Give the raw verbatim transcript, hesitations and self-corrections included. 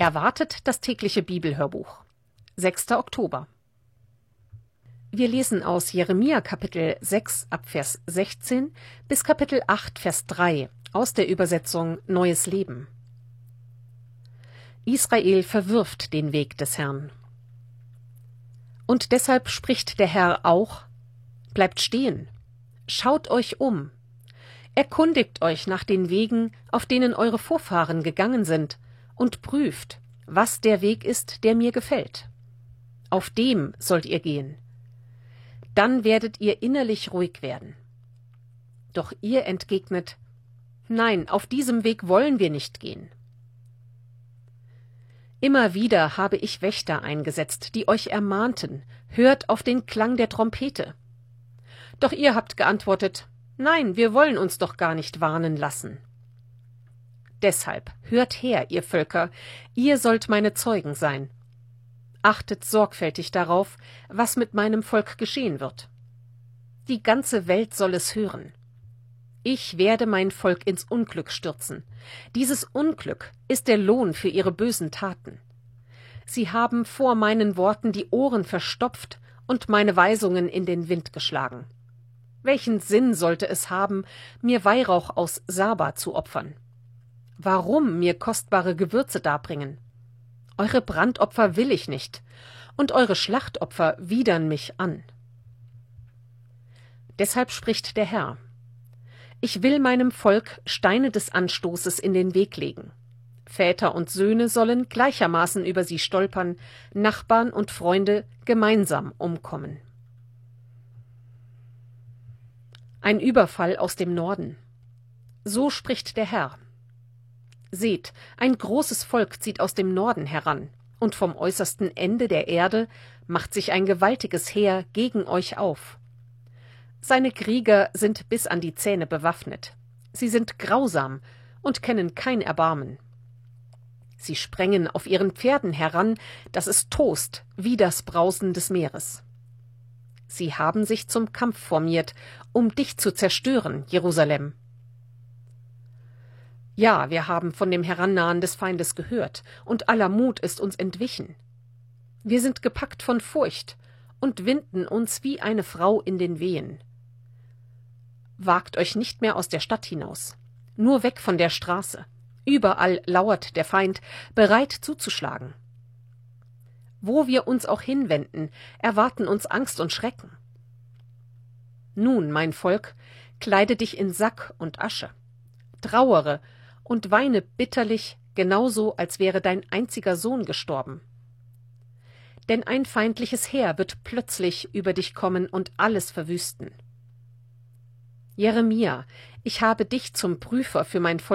Erwartet das tägliche Bibelhörbuch. sechster Oktober. Wir lesen aus Jeremia Kapitel sechs ab Vers sechzehn bis Kapitel acht Vers drei aus der Übersetzung Neues Leben. Israel verwirft den Weg des Herrn. Und deshalb spricht der Herr auch: Bleibt stehen, schaut euch um, erkundigt euch nach den Wegen, auf denen eure Vorfahren gegangen sind, und prüft, was der Weg ist, der mir gefällt. Auf dem sollt ihr gehen. Dann werdet ihr innerlich ruhig werden. Doch ihr entgegnet: Nein, auf diesem Weg wollen wir nicht gehen. Immer wieder habe ich Wächter eingesetzt, die euch ermahnten: Hört auf den Klang der Trompete. Doch ihr habt geantwortet: Nein, wir wollen uns doch gar nicht warnen lassen. Deshalb hört her, ihr Völker, ihr sollt meine Zeugen sein. Achtet sorgfältig darauf, was mit meinem Volk geschehen wird. Die ganze Welt soll es hören. Ich werde mein Volk ins Unglück stürzen. Dieses Unglück ist der Lohn für ihre bösen Taten. Sie haben vor meinen Worten die Ohren verstopft und meine Weisungen in den Wind geschlagen. Welchen Sinn sollte es haben, mir Weihrauch aus Saba zu opfern? Warum mir kostbare Gewürze darbringen? Eure Brandopfer will ich nicht, und eure Schlachtopfer widern mich an. Deshalb spricht der Herr: Ich will meinem Volk Steine des Anstoßes in den Weg legen. Väter und Söhne sollen gleichermaßen über sie stolpern, Nachbarn und Freunde gemeinsam umkommen. Ein Überfall aus dem Norden. So spricht der Herr: Seht, ein großes Volk zieht aus dem Norden heran, und vom äußersten Ende der Erde macht sich ein gewaltiges Heer gegen euch auf. Seine Krieger sind bis an die Zähne bewaffnet. Sie sind grausam und kennen kein Erbarmen. Sie sprengen auf ihren Pferden heran, dass es tost wie das Brausen des Meeres. Sie haben sich zum Kampf formiert, um dich zu zerstören, Jerusalem. Ja, wir haben von dem Herannahen des Feindes gehört, und aller Mut ist uns entwichen. Wir sind gepackt von Furcht und winden uns wie eine Frau in den Wehen. Wagt euch nicht mehr aus der Stadt hinaus, nur weg von der Straße. Überall lauert der Feind, bereit zuzuschlagen. Wo wir uns auch hinwenden, erwarten uns Angst und Schrecken. Nun, mein Volk, kleide dich in Sack und Asche, trauere und weine bitterlich, genauso als wäre dein einziger Sohn gestorben. Denn ein feindliches Heer wird plötzlich über dich kommen und alles verwüsten. Jeremia, ich habe dich zum Prüfer für mein Volk